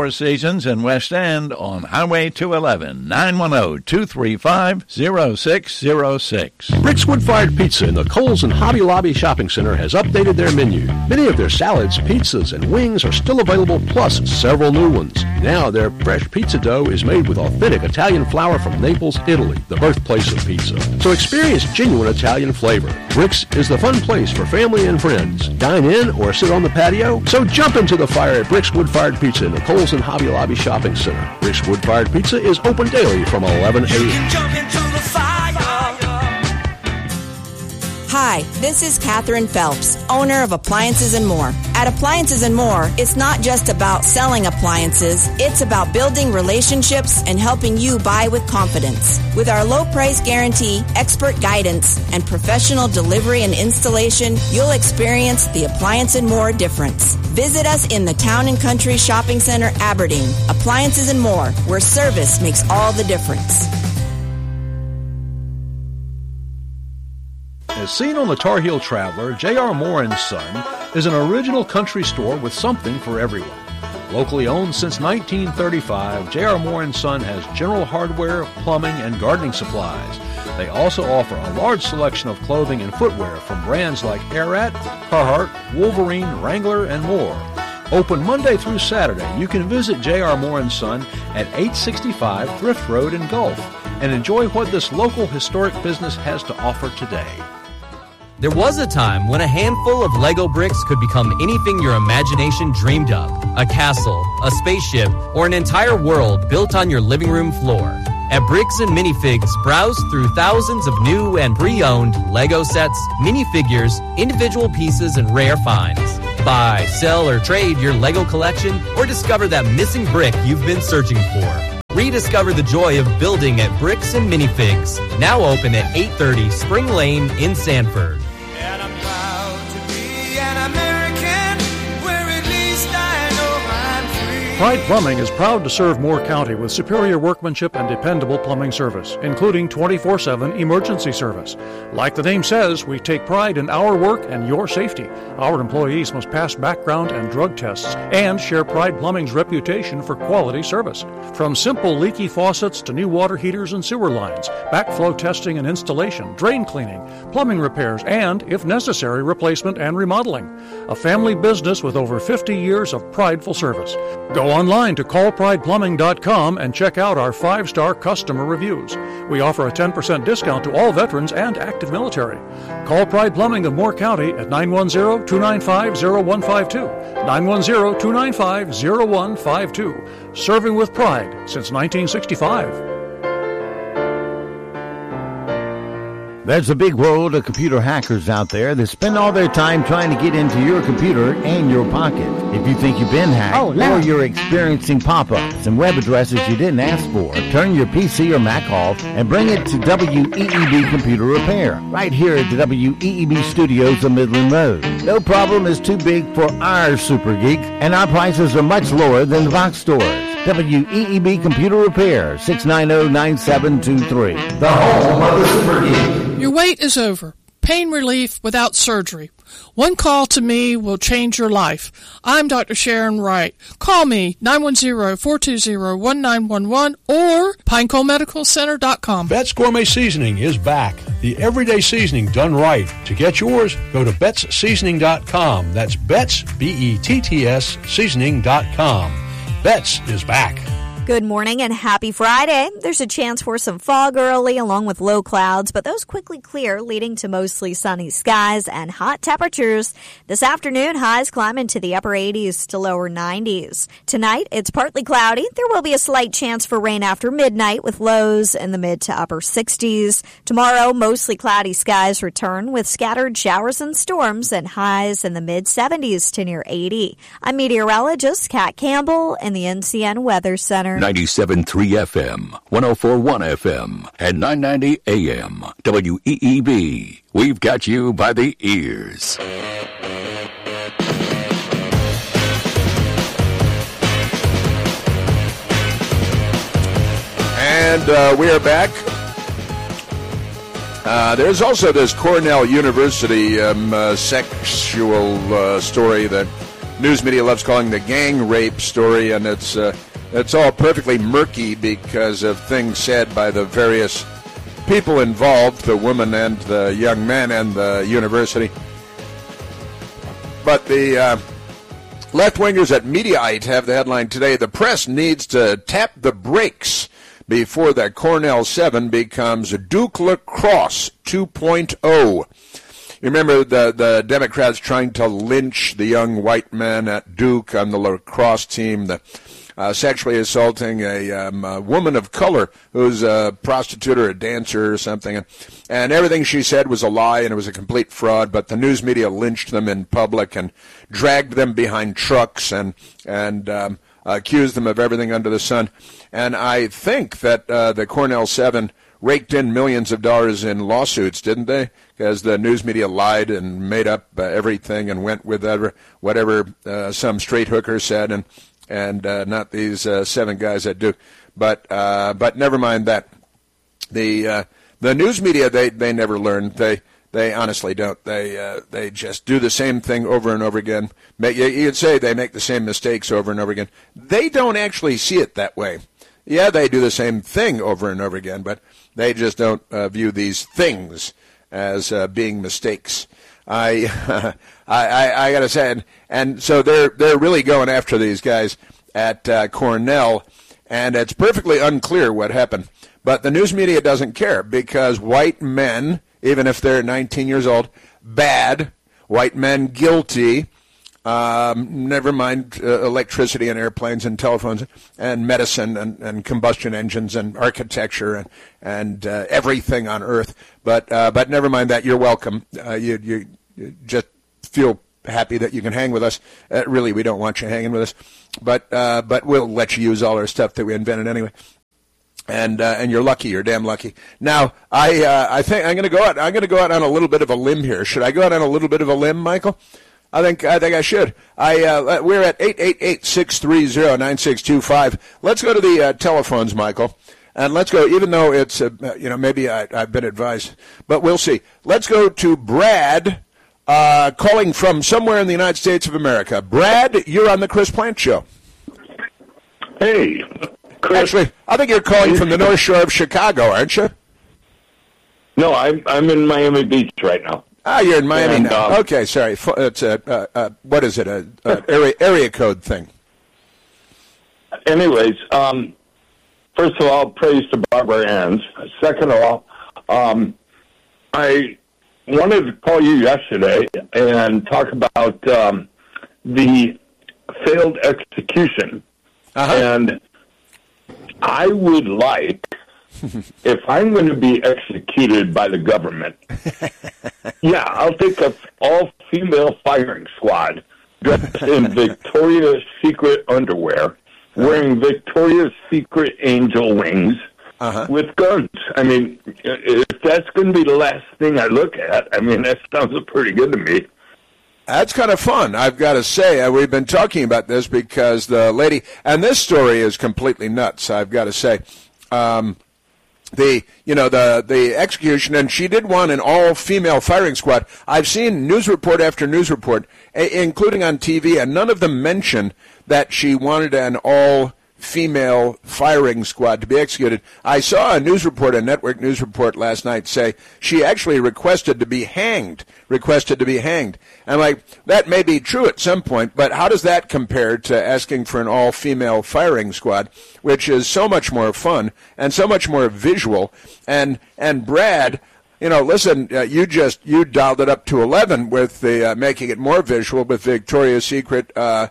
Four Seasons in West End on Highway 211, 910-235-0606. Brick's Wood-Fired Pizza in the Kohl's and Hobby Lobby Shopping Center has updated their menu. Many of their salads, pizzas, and wings are still available, plus several new ones. Now their fresh pizza dough is made with authentic Italian flour from Naples, Italy, the birthplace of pizza. So experience genuine Italian flavor. Brick's is the fun place for family and friends. Dine in or sit on the patio? So jump into the fire at Brick's Wood-Fired Pizza in the Kohl's and Hobby Lobby Shopping Center. Brick's Wood-Fired Pizza is open daily from 11 a.m. Hi, this is Catherine Phelps, owner of Appliances and More. At Appliances and More, it's not just about selling appliances, it's about building relationships and helping you buy with confidence. With our low price guarantee, expert guidance, and professional delivery and installation, you'll experience the Appliance and More difference. Visit us in the Town and Country Shopping Center, Aberdeen. Appliances and More, where service makes all the difference. As seen on the Tar Heel Traveler, J.R. Moore & Son is an original country store with something for everyone. Locally owned since 1935, J.R. Moore & Son has general hardware, plumbing, and gardening supplies. They also offer a large selection of clothing and footwear from brands like Arat, Carhartt, Wolverine, Wrangler, and more. Open Monday through Saturday, you can visit J.R. Moore & Son at 865 Thrift Road in Gulf and enjoy what this local historic business has to offer today. There was a time when a handful of Lego bricks could become anything your imagination dreamed of. A castle, a spaceship, or an entire world built on your living room floor. At Bricks and Minifigs, browse through thousands of new and pre-owned Lego sets, minifigures, individual pieces, and rare finds. Buy, sell, or trade your Lego collection, or discover that missing brick you've been searching for. Rediscover the joy of building at Bricks and Minifigs. Now open at 830 Spring Lane in Sanford. And I'm proud to be an American, where at least I know I'm free. Pride Plumbing is proud to serve Moore County with superior workmanship and dependable plumbing service, including 24/7 emergency service. Like the name says, we take pride in our work and your safety. Our employees must pass background and drug tests and share Pride Plumbing's reputation for quality service. From simple leaky faucets to new water heaters and sewer lines, backflow testing and installation, drain cleaning, plumbing repairs, and, if necessary, replacement and remodeling. A family business with over 50 years of prideful service. Go online to callprideplumbing.com and check out our 5-star customer reviews. We offer a 10% discount to all veterans and active military. Call Pride Plumbing of Moore County at 910-295-0152. 910-295-0152. Serving with pride since 1965. There's a big world of computer hackers out there that spend all their time trying to get into your computer and your pocket. If you think you've been hacked or you're experiencing pop-ups and web addresses you didn't ask for, turn your PC or Mac off and bring it to WEEB Computer Repair, right here at the WEEB Studios on Midland Road. No problem is too big for our super geeks, and our prices are much lower than the box stores. WEEB Computer Repair, 690-9723. The home of the super geek. Your wait is over. Pain relief without surgery. One call to me will change your life. I'm Dr. Sharon Wright. Call me, 910-420-1911 or PineColeMedicalCenter.com. Betts Gourmet Seasoning is back. The everyday seasoning done right. To get yours, go to BettsSeasoning.com. That's Betts, B-E-T-T-S, Seasoning.com. Betts is back. Good morning and happy Friday. There's a chance for some fog early along with low clouds, but those quickly clear, leading to mostly sunny skies and hot temperatures. This afternoon, highs climb into the upper 80s to lower 90s. Tonight, it's partly cloudy. There will be a slight chance for rain after midnight with lows in the mid to upper 60s. Tomorrow, mostly cloudy skies return with scattered showers and storms and highs in the mid 70s to near 80. I'm meteorologist Kat Campbell in the NCN Weather Center. 97.3 FM, 104.1 FM, and 990 AM. WEEB. We've got you by the ears. And we are back. There's also this Cornell University sexual story that news media loves calling the gang rape story, and it's all perfectly murky because of things said by the various people involved, the woman and the young man and the university. But the left-wingers at Mediaite have the headline today, the press needs to tap the brakes before the Cornell 7 becomes Duke lacrosse 2.0. You remember the Democrats trying to lynch the young white men at Duke on the lacrosse team, sexually assaulting a woman of color who's a prostitute or a dancer or something. And everything she said was a lie and it was a complete fraud, but the news media lynched them in public and dragged them behind trucks and accused them of everything under the sun. And I think that the Cornell 7 raked in millions of dollars in lawsuits, didn't they? Because the news media lied and made up everything and went with whatever some straight hooker said, and not these 7 guys at Duke. But never mind that. The news media, they never learn. They honestly don't. They just do the same thing over and over again. You'd say they make the same mistakes over and over again. They don't actually see it that way. Yeah, they do the same thing over and over again, but they just don't view these things as being mistakes. I got to say, and so they're really going after these guys at Cornell, and it's perfectly unclear what happened. But the news media doesn't care because white men, even if they're 19 years old, bad, white men guilty, never mind electricity and airplanes and telephones and medicine and combustion engines and architecture and everything on Earth. But never mind that. You're welcome. You just feel happy that you can hang with us. Really, we don't want you hanging with us, but we'll let you use all our stuff that we invented anyway. And you're lucky. You're damn lucky. Now, I think I'm going to go out. I'm going to go out on a little bit of a limb here. Should I go out on a little bit of a limb, Michael? I think I should. We're at 888-630-9625. Let's go to the telephones, Michael, and let's go. Even though it's maybe I've been advised, but we'll see. Let's go to Brad, calling from somewhere in the United States of America. Brad, you're on the Chris Plante Show. Hey, Chris. Actually, I think you're calling from the North Shore of Chicago, aren't you? No, I'm in Miami Beach right now. Ah, you're in Miami now. Okay, sorry. It's what is it? Area code thing. Anyways, first of all, praise to Barbara Anns. Second of all, I wanted to call you yesterday and talk about the failed execution. And I would like, if I'm going to be executed by the government, I'll take an all-female firing squad dressed in Victoria's Secret underwear, wearing Victoria's Secret angel wings, with guns. I mean, if that's going to be the last thing I look at, I mean, that sounds pretty good to me. That's kind of fun, I've got to say. We've been talking about this because the lady, and this story is completely nuts, I've got to say. The execution, and she did want an all-female firing squad. I've seen news report after news report, including on TV, and none of them mention that she wanted an all-female firing squad to be executed. I saw a news report, a network news report last night, say she actually requested to be hanged. I'm like, that may be true at some point, but how does that compare to asking for an all-female firing squad, which is so much more fun and so much more visual? And Brad, listen, you dialed it up to 11 with the making it more visual with Victoria's Secret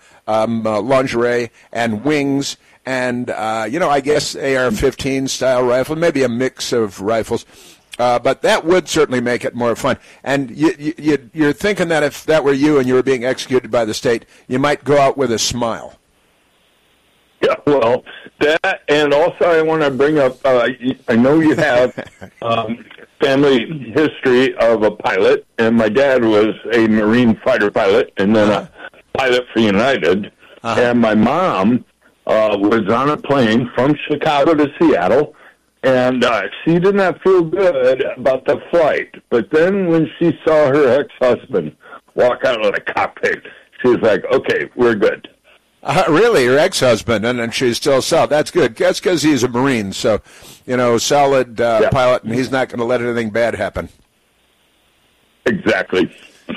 lingerie and wings and, I guess AR-15 style rifle, maybe a mix of rifles. But that would certainly make it more fun. And you're thinking that if that were you and you were being executed by the state, you might go out with a smile. Yeah, well, that, and also I want to bring up, I know you have family history of a pilot, and my dad was a Marine fighter pilot and then a pilot for United. And my mom was on a plane from Chicago to Seattle, and she did not feel good about the flight. But then when she saw her ex-husband walk out of the cockpit, she's like, okay, we're good. Really, her ex-husband, and she's still solid. That's good. That's because he's a Marine, so, solid pilot, and he's not going to let anything bad happen. Exactly.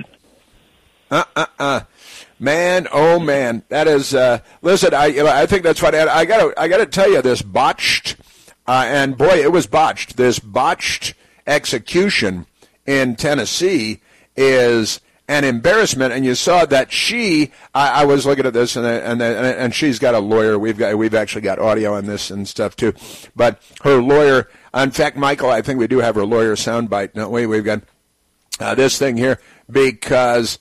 Man, oh man, that is. Listen, I think that's funny. I got to tell you, this botched, and boy, it was botched. This botched execution in Tennessee is an embarrassment, and you saw that I was looking at this, and she's got a lawyer. We've actually got audio on this and stuff too, but her lawyer. In fact, Michael, I think we do have her lawyer soundbite. No, we've got this thing here because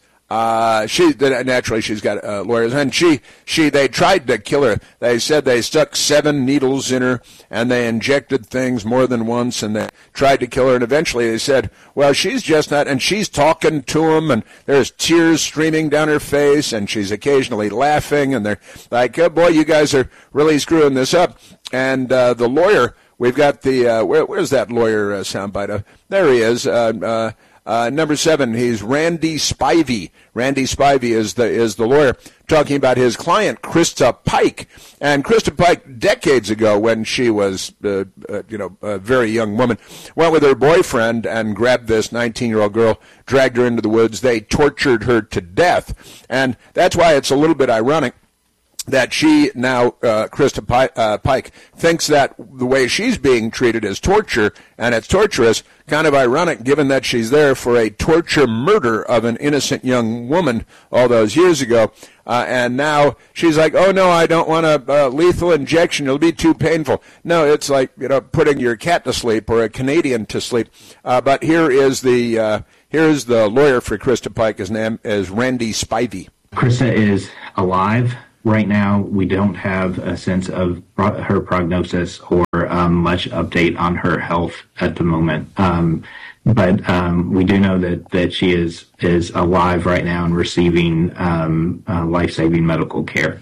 naturally she's got lawyers, and they tried to kill her. They said they stuck 7 needles in her, and they injected things more than once, and they tried to kill her. And eventually they said, well, she's just not. And she's talking to them, and there's tears streaming down her face, and she's occasionally laughing, and they're like, oh, boy, you guys are really screwing this up. And the lawyer, we've got the where's that lawyer soundbite? There he is. Number 7, he's Randy Spivey. Randy Spivey is the lawyer talking about his client, Krista Pike. And Krista Pike, decades ago, when she was, a very young woman, went with her boyfriend and grabbed this 19-year-old girl, dragged her into the woods. They tortured her to death. And that's why it's a little bit ironic that she now, Krista Pike, thinks that the way she's being treated is torture, and it's torturous. Kind of ironic, given that she's there for a torture murder of an innocent young woman all those years ago. And now she's like, oh, no, I don't want a lethal injection. It'll be too painful. No, it's like, putting your cat to sleep or a Canadian to sleep. But here's the lawyer for Krista Pike. His name is Randy Spivey. Krista is alive. Right now, we don't have a sense of her prognosis or much update on her health at the moment. But we do know that she is alive right now and receiving life-saving medical care.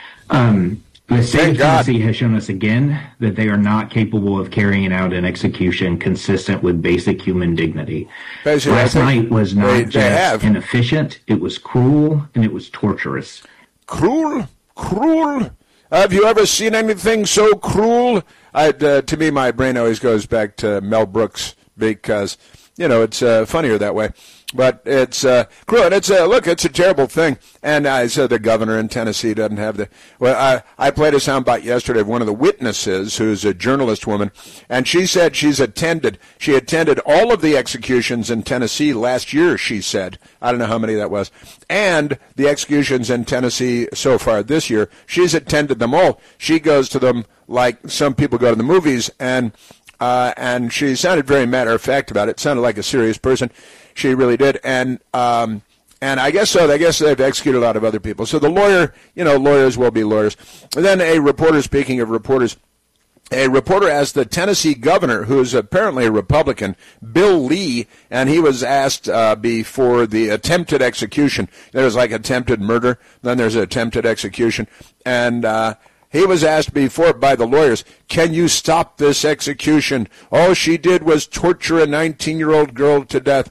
The state of Tennessee has shown us again that they are not capable of carrying out an execution consistent with basic human dignity. Last night was not just inefficient, it was cruel, and it was torturous. Cruel? Have you ever seen anything so cruel? To me, my brain always goes back to Mel Brooks because, it's funnier that way. But it's cruel, and it's a terrible thing. And I said the governor in Tennessee doesn't have the. Well, I played a soundbite yesterday of one of the witnesses, who's a journalist woman, and she said she attended all of the executions in Tennessee last year. She said, I don't know how many that was, and the executions in Tennessee so far this year. She's attended them all. She goes to them like some people go to the movies, and she sounded very matter of fact about it. Sounded like a serious person. She really did, and I guess so. I guess they've executed a lot of other people. So the lawyer, lawyers will be lawyers. And then a reporter, speaking of reporters, a reporter asked the Tennessee governor, who's apparently a Republican, Bill Lee, and he was asked before the attempted execution. There's like attempted murder, then there's attempted execution, and he was asked before by the lawyers, can you stop this execution? All she did was torture a 19-year-old girl to death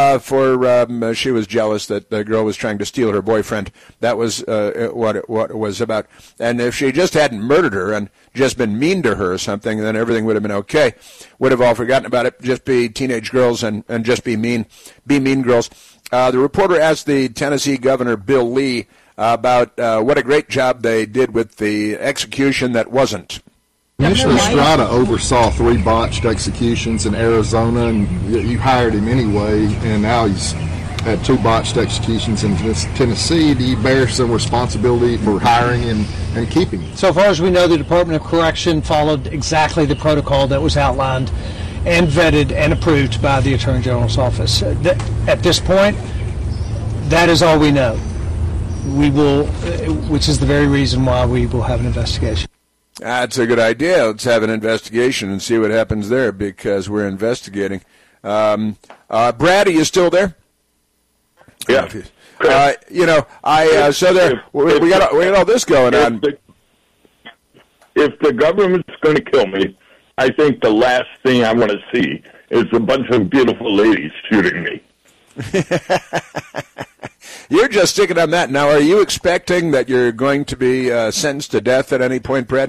for she was jealous that the girl was trying to steal her boyfriend. That was what it was about. And if she just hadn't murdered her and just been mean to her or something, then everything would have been okay. Would have all forgotten about it, just be teenage girls and just be mean girls. The reporter asked the Tennessee governor, Bill Lee, about what a great job they did with the execution that wasn't. Commissioner Strada oversaw 3 botched executions in Arizona, and you hired him anyway, and now he's had 2 botched executions in Tennessee. Do you bear some responsibility for hiring and keeping him? So far as we know, the Department of Correction followed exactly the protocol that was outlined and vetted and approved by the Attorney General's office. At this point, that is all we know. We will, which is the very reason why we will have an investigation. That's a good idea. Let's have an investigation and see what happens there, because we're investigating. Brad, are you still there? Yeah. So there we got all this going on. If the government's going to kill me, I think the last thing I want to see is a bunch of beautiful ladies shooting me. You're just sticking on that. Now, are you expecting that you're going to be sentenced to death at any point, Brett?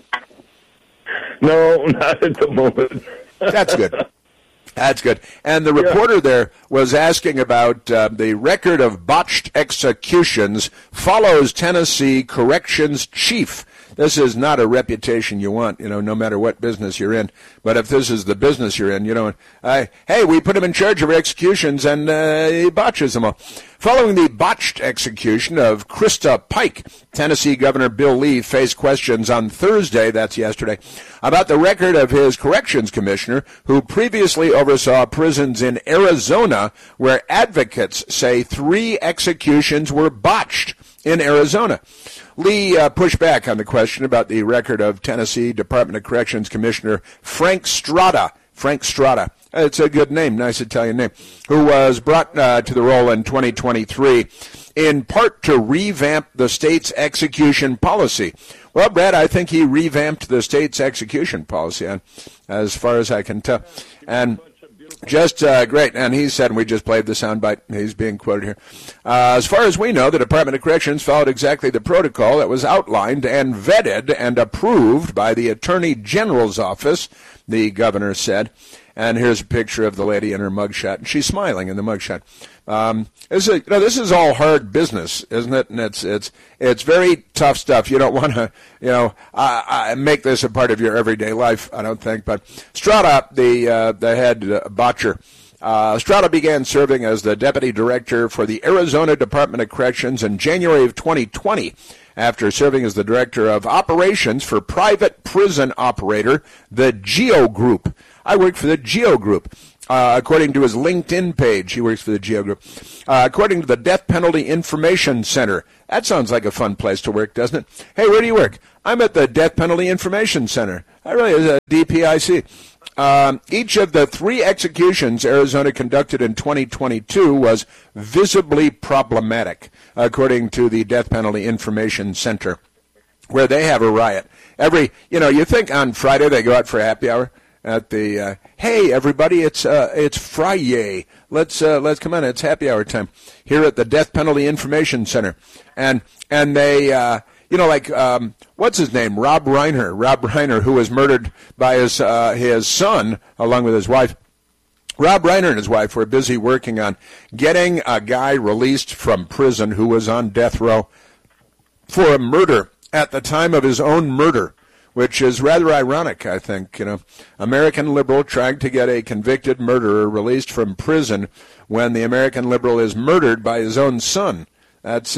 No, not at the moment. That's good. That's good. And the reporter there was asking about the record of botched executions follows Tennessee corrections chief. This is not a reputation you want, no matter what business you're in. But if this is the business you're in, hey, we put him in charge of executions, and he botches them all. Following the botched execution of Krista Pike, Tennessee Governor Bill Lee faced questions on Thursday, that's yesterday, about the record of his corrections commissioner, who previously oversaw prisons in Arizona, where advocates say 3 executions were botched in Arizona. Lee pushed back on the question about the record of Tennessee Department of Corrections Commissioner Frank Strada. Frank Strada. It's a good name, nice Italian name, who was brought to the role in 2023 in part to revamp the state's execution policy. Well, Brad, I think he revamped the state's execution policy, as far as I can tell. And just great. And he said, and we just played the soundbite, he's being quoted here. As far as we know, the Department of Corrections followed exactly the protocol that was outlined and vetted and approved by the Attorney General's office, the governor said. And here's a picture of the lady in her mugshot, and she's smiling in the mugshot. This is all hard business, isn't it? And it's very tough stuff. You don't want to, make this a part of your everyday life, I don't think. But Strada, the head botcher, Strada began serving as the deputy director for the Arizona Department of Corrections in January of 2020. After serving as the director of operations for private prison operator, the Geo Group. I work for the Geo Group. According to his LinkedIn page, he works for the Geo Group. According to the Death Penalty Information Center. That sounds like a fun place to work, doesn't it? Hey, where do you work? I'm at the Death Penalty Information Center. I really is a DPIC. Each of the 3 executions Arizona conducted in 2022 was visibly problematic, according to the Death Penalty Information Center, where they have a riot. You think on Friday they go out for happy hour at the, hey everybody, it's Friday. Let's come on, it's happy hour time here at the Death Penalty Information Center. And they, what's his name? Rob Reiner, who was murdered by his son along with his wife. Rob Reiner and his wife were busy working on getting a guy released from prison who was on death row for a murder at the time of his own murder, which is rather ironic, I think. American liberal trying to get a convicted murderer released from prison when the American liberal is murdered by his own son. That's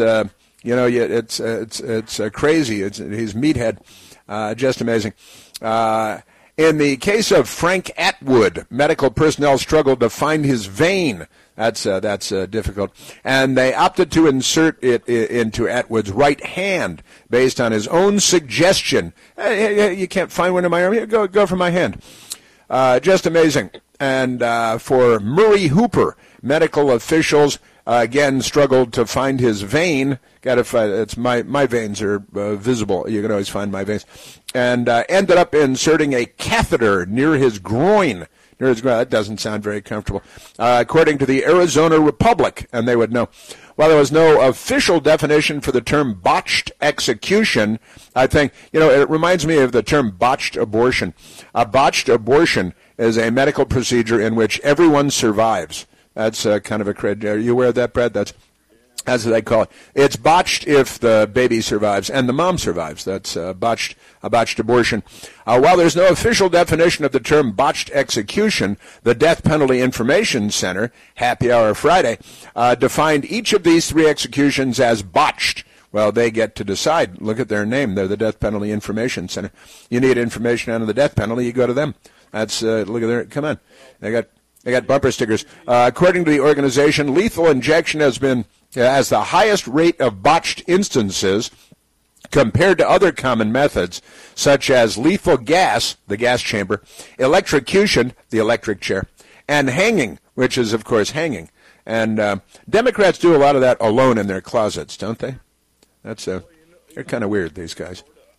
it's crazy. He's meathead, just amazing. In the case of Frank Atwood, medical personnel struggled to find his vein. That's difficult. And they opted to insert it into Atwood's right hand based on his own suggestion. Hey, you can't find one in my arm? Here, go for my hand. Just amazing. And for Murray Hooper, medical officials again struggled to find his vein. It's my veins are visible. You can always find my veins. And ended up inserting a catheter near his groin. That doesn't sound very comfortable. According to the Arizona Republic, and they would know. While there was no official definition for the term botched execution, I think, it reminds me of the term botched abortion. A botched abortion is a medical procedure in which everyone survives. That's kind of a cred. Are you aware of that, Brad? That's what they call it. It's botched if the baby survives and the mom survives. That's a botched abortion. While there's no official definition of the term botched execution, the Death Penalty Information Center, Happy Hour Friday, defined each of these 3 executions as botched. Well, they get to decide. Look at their name. They're the Death Penalty Information Center. You need information on the death penalty, you go to them. That's look at their. Come on, they got bumper stickers. According to the organization, lethal injection has the highest rate of botched instances compared to other common methods, such as lethal gas, the gas chamber, electrocution, the electric chair, and hanging, which is, of course, hanging. And Democrats do a lot of that alone in their closets, don't they? They're kind of weird, these guys.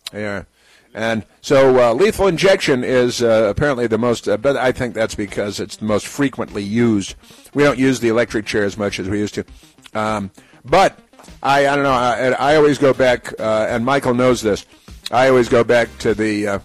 Yeah. And so lethal injection is apparently the most, but I think that's because it's the most frequently used. We don't use the electric chair as much as we used to. But I don't know, I always go back, and Michael knows this, I always go back to the,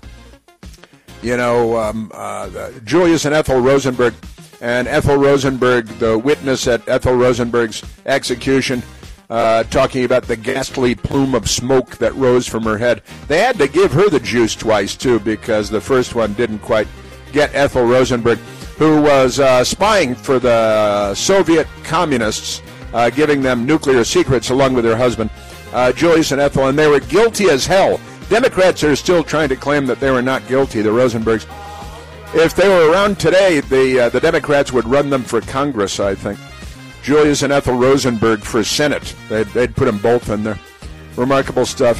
Julius and Ethel Rosenberg. And Ethel Rosenberg, the witness at Ethel Rosenberg's execution, talking about the ghastly plume of smoke that rose from her head. They had to give her the juice twice, too, because the first one didn't quite get Ethel Rosenberg, who was spying for the Soviet communists, giving them nuclear secrets along with her husband, Julius and Ethel, and they were guilty as hell. Democrats are still trying to claim that they were not guilty, the Rosenbergs. If they were around today, the Democrats would run them for Congress, I think. Julius and Ethel Rosenberg for Senate. They'd put them both in there. Remarkable stuff.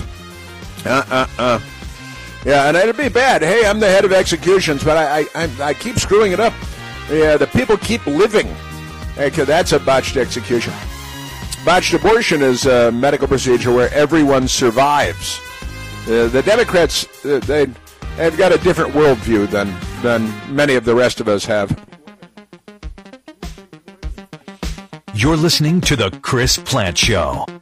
Yeah, and it'd be bad. Hey, I'm the head of executions, but I keep screwing it up. Yeah, the people keep living. Okay, that's a botched execution. Botched abortion is a medical procedure where everyone survives. The Democrats, they've got a different worldview than many of the rest of us have. You're listening to The Chris Plante Show.